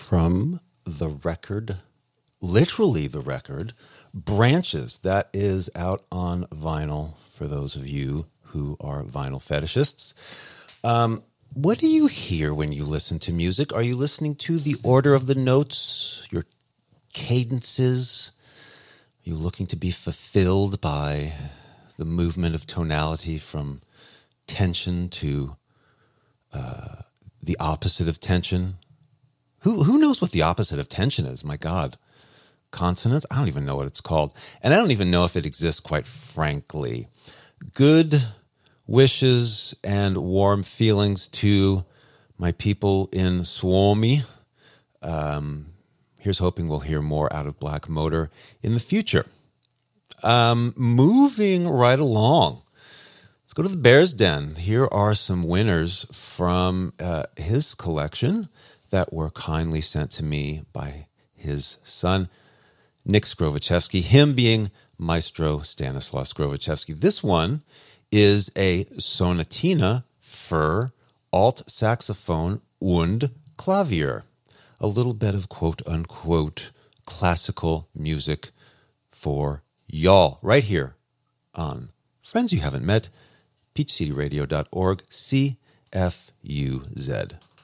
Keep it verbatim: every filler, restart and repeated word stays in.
from the record, literally the record, Branches. That is out on vinyl for those of you who are vinyl fetishists. Um, what do you hear when you listen to music? Are you listening to the order of the notes, your cadences? Are you looking to be fulfilled by the movement of tonality from tension to uh, the opposite of tension? Who who knows what the opposite of tension is? My God. Consonance? I don't even know what it's called. And I don't even know if it exists, quite frankly. Good wishes and warm feelings to my people in Suomi. Um, here's hoping we'll hear more out of Black Motor in the future. Um, moving right along. Let's go to the Bear's Den. Here are some winners from uh, his collection that were kindly sent to me by his son, Nick Skrovichevsky, him being Maestro Stanislaw Skrovichevsky. This one is a sonatina for alt saxophone und clavier. A little bit of quote-unquote classical music for y'all right here on Friends You Haven't Met, peach city radio dot org, C F U Z.